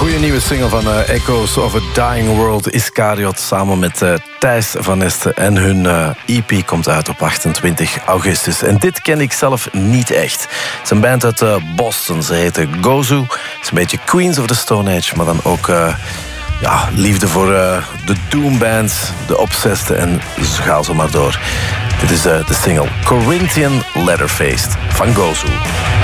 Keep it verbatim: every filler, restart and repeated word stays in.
Goeie nieuwe single van uh, Echoes of a Dying World, Iscariot, samen met uh, Thijs van Esten. En hun uh, E P komt uit op achtentwintig augustus. En dit ken ik zelf niet echt. Het is een band uit uh, Boston, ze heette Gozu. Het is een beetje Queens of the Stone Age, maar dan ook uh, ja, liefde voor uh, de Doomband, de Obsessed en ga zo maar door. Dit is uh, de single Corinthian Leatherfaced van Gozu.